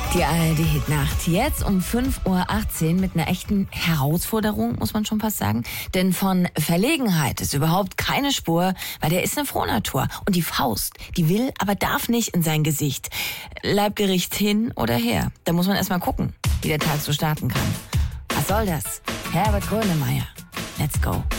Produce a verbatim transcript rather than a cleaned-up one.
Die A R D-Hitnacht jetzt um fünf Uhr achtzehn mit einer echten Herausforderung, muss man schon fast sagen. Denn von Verlegenheit ist überhaupt keine Spur, weil der ist eine Frohnatur. Und die Faust, die will, aber darf nicht in sein Gesicht. Leibgericht hin oder her. Da muss man erst mal gucken, wie der Tag so starten kann. Was soll das? Herbert Grönemeyer. Let's go.